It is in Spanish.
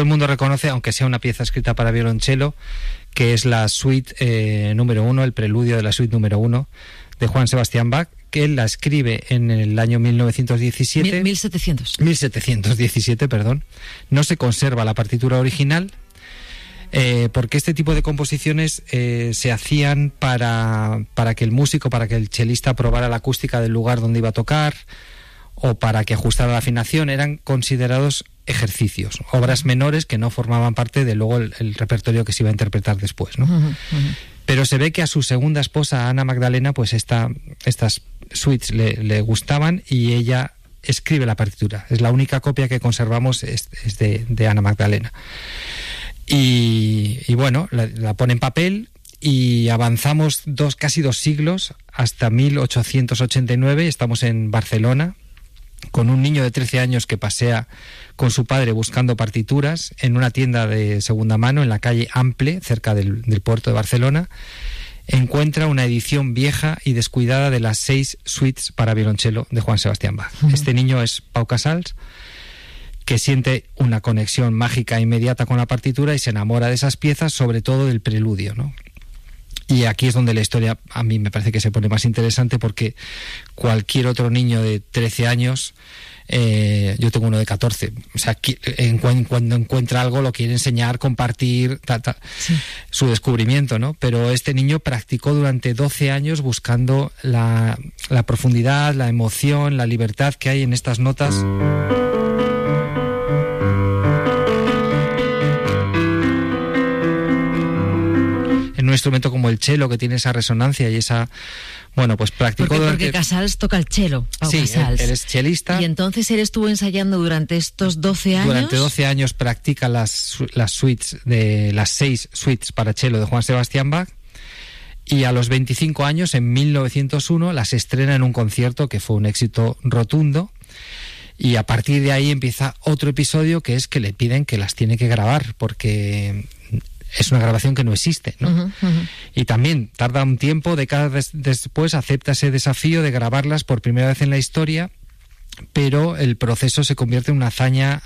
el mundo reconoce, aunque sea una pieza escrita para violonchelo, que es la suite número 1, el preludio de la suite número 1 de Juan Sebastián Bach, que él la escribe en el año 1917. 1717, perdón. No se conserva la partitura original, porque este tipo de composiciones se hacían para que el músico, para que el chelista probara la acústica del lugar donde iba a tocar, o para que ajustara la afinación. Eran considerados ejercicios, obras menores que no formaban parte de luego el repertorio que se iba a interpretar después, ¿no? Pero se ve que a su segunda esposa, Ana Magdalena, pues estas suites le gustaban, y ella escribe la partitura. Es la única copia que conservamos, es de Ana Magdalena. Y bueno, la pone en papel, y avanzamos casi 2 siglos, hasta 1889. Estamos en Barcelona, con un niño de 13 años que pasea con su padre buscando partituras en una tienda de segunda mano en la calle Ample, cerca del puerto de Barcelona. Encuentra una edición vieja y descuidada de las 6 suites para violonchelo de Juan Sebastián Bach. Este niño es Pau Casals, que siente una conexión mágica inmediata con la partitura y se enamora de esas piezas, sobre todo del preludio, ¿no? Y aquí es donde la historia a mí me parece que se pone más interesante, porque cualquier otro niño de 13 años, yo tengo uno de 14, o sea, cuando encuentra algo lo quiere enseñar, compartir, sí, su descubrimiento, ¿no? Pero este niño practicó durante 12 años buscando la profundidad, la emoción, la libertad que hay en estas notas. Un instrumento como el cello, que tiene esa resonancia y esa... Bueno, pues practicó... Porque Casals toca el cello. Sí, él es chelista. Y entonces él estuvo ensayando durante estos 12 años. Durante 12 años practica las suites, las 6 suites para cello de Juan Sebastián Bach, y a los 25 años, en 1901, las estrena en un concierto que fue un éxito rotundo. Y a partir de ahí empieza otro episodio, que es que le piden que las tiene que grabar, porque... es una grabación que no existe, ¿no? Y también tarda un tiempo, décadas después, acepta ese desafío de grabarlas por primera vez en la historia, pero el proceso se convierte en una hazaña